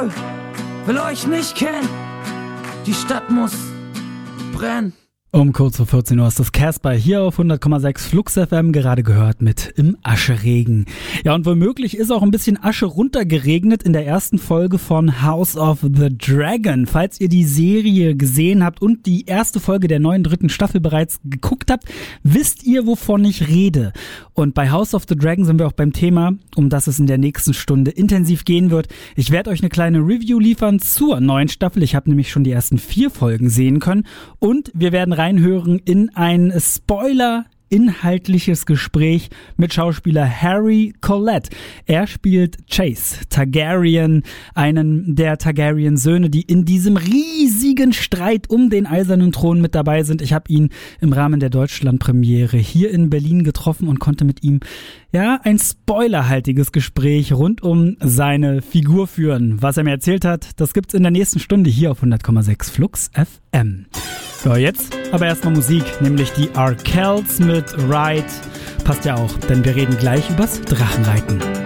Nö, will euch nicht kennen. Die Stadt muss brennen. Um kurz vor 14 Uhr ist das Casper hier auf 100,6 Flux FM, gerade gehört mit Im Ascheregen. Ja, und womöglich ist auch ein bisschen Asche runtergeregnet in der ersten Folge von House of the Dragon. Falls ihr die Serie gesehen habt und die erste Folge der neuen 3. Staffel bereits geguckt habt, wisst ihr, wovon ich rede. Und bei House of the Dragon sind wir auch beim Thema, um das es in der nächsten Stunde intensiv gehen wird. Ich werde euch eine kleine Review liefern zur neuen Staffel. Ich habe nämlich schon die ersten 4 Folgen sehen können. Und wir werden reinhören in ein Spoiler-inhaltliches Gespräch mit Schauspieler Harry Collette. Er spielt Chase Targaryen, einen der Targaryen-Söhne, die in diesem riesigen Streit um den Eisernen Thron mit dabei sind. Ich habe ihn im Rahmen der Deutschland-Premiere hier in Berlin getroffen und konnte mit ihm ein spoilerhaltiges Gespräch rund um seine Figur führen. Was er mir erzählt hat, das gibt's in der nächsten Stunde hier auf 100,6 Flux FM. So, jetzt aber erstmal Musik, nämlich die Arkells mit Ride. Passt ja auch, denn wir reden gleich übers Drachenreiten.